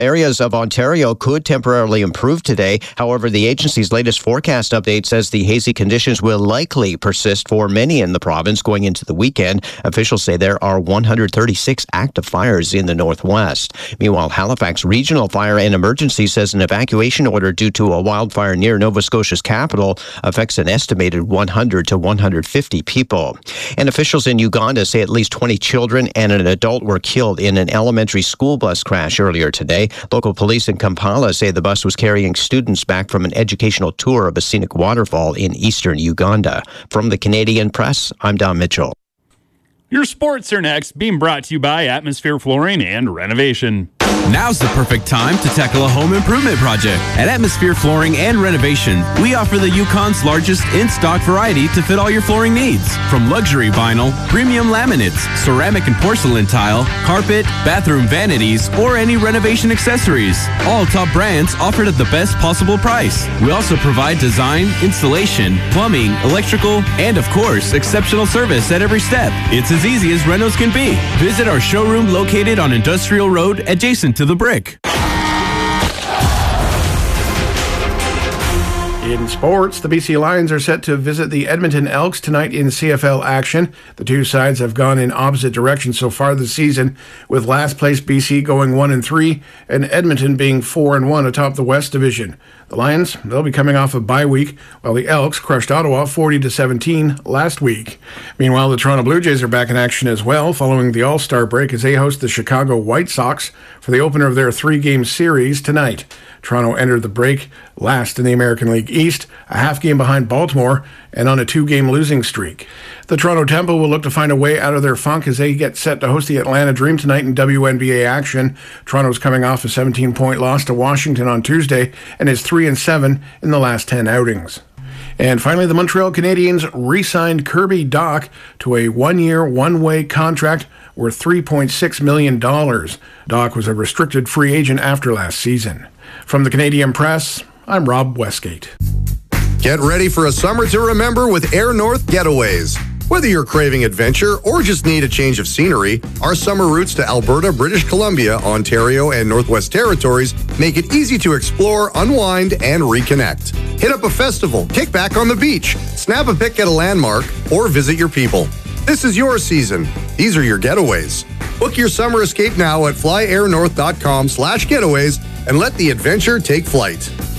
Areas of Ontario could temporarily improve today. However, the agency's latest forecast update says the hazy conditions will likely persist for many in the province going into the weekend. Officials say there are 136 active fires in the northwest. Meanwhile, Halifax Regional Fire and Emergency says an evacuation order due to a wildfire near Nova Scotia's capital affects an estimated 100 to 150 people. And officials in Uganda say at least 20 children and an adult were killed in an elementary school bus crash earlier today. Local police in Kampala say the bus was carrying students back from an educational tour of a scenic waterfall in eastern Uganda. From the Canadian Press, I'm Don Mitchell. Your sports are next, being brought to you by Atmosphere Flooring and Renovation. Now's the perfect time to tackle a home improvement project. At Atmosphere Flooring and Renovation, we offer the Yukon's largest in-stock variety to fit all your flooring needs. From luxury vinyl, premium laminates, ceramic and porcelain tile, carpet, bathroom vanities, or any renovation accessories. All top brands offered at the best possible price. We also provide design, installation, plumbing, electrical, and of course, exceptional service at every step. It's as easy as renos can be. Visit our showroom located on Industrial Road adjacent to the Brick. In sports, the BC Lions are set to visit the Edmonton Elks tonight in CFL action. The two sides have gone in opposite directions so far this season, with last place BC going 1-3 and Edmonton being 4-1 atop the West Division. The Lions, they'll be coming off a bye week, while the Elks crushed Ottawa 40-17 last week. Meanwhile, the Toronto Blue Jays are back in action as well, following the All-Star break as they host the Chicago White Sox for the opener of their 3-game series tonight. Toronto entered the break last in the American League East, a half game behind Baltimore, and on a 2-game losing streak. The Toronto Temple will look to find a way out of their funk as they get set to host the Atlanta Dream tonight in WNBA action. Toronto's coming off a 17-point loss to Washington on Tuesday and is 3-7 in the last 10 outings. And finally, the Montreal Canadiens re-signed Kirby Dach to a 1-year, one-way contract worth $3.6 million. Dach was a restricted free agent after last season. From the Canadian Press, I'm Rob Westgate. Get ready for a summer to remember with Air North Getaways. Whether you're craving adventure or just need a change of scenery, our summer routes to Alberta, British Columbia, Ontario, and Northwest Territories make it easy to explore, unwind, and reconnect. Hit up a festival, kick back on the beach, snap a pic at a landmark, or visit your people. This is your season. These are your getaways. Book your summer escape now at flyairnorth.com/getaways and let the adventure take flight.